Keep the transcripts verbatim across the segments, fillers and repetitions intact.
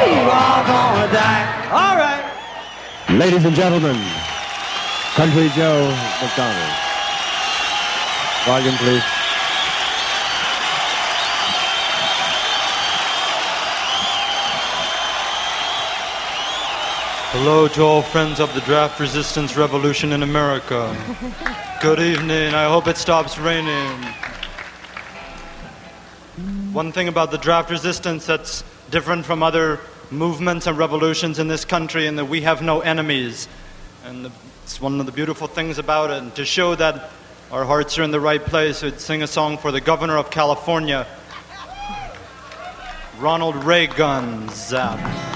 We all gonna die. All right. Ladies and gentlemen, Country Joe McDonald. Volume, please. Hello to all friends of the draft resistance revolution in America. Good evening. I hope it stops raining. One thing about the draft resistance that's different from other movements and revolutions in this country, and that we have no enemies. And it's one of the beautiful things about it. And to show that our hearts are in the right place, we'd sing a song for the governor of California, Ronald Reagan. Zap.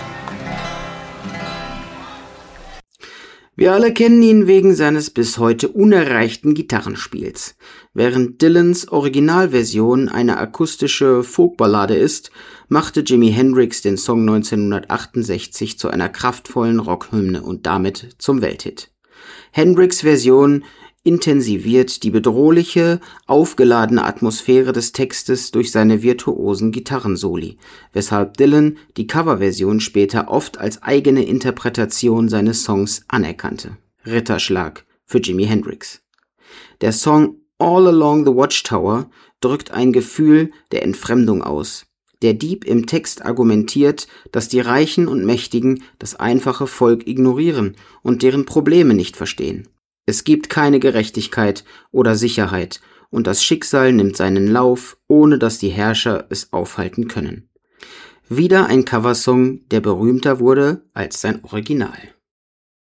Wir alle kennen ihn wegen seines bis heute unerreichten Gitarrenspiels. Während Dylans Originalversion eine akustische Folkballade ist, machte Jimi Hendrix den Song neunzehnhundertachtundsechzig zu einer kraftvollen Rockhymne und damit zum Welthit. Hendrix' Version intensiviert die bedrohliche, aufgeladene Atmosphäre des Textes durch seine virtuosen Gitarrensoli, weshalb Dylan die Coverversion später oft als eigene Interpretation seines Songs anerkannte. Ritterschlag für Jimi Hendrix. Der Song All Along the Watchtower drückt ein Gefühl der Entfremdung aus. Der Dieb im Text argumentiert, dass die Reichen und Mächtigen das einfache Volk ignorieren und deren Probleme nicht verstehen. Es gibt keine Gerechtigkeit oder Sicherheit und das Schicksal nimmt seinen Lauf, ohne dass die Herrscher es aufhalten können. Wieder ein Coversong, der berühmter wurde als sein Original.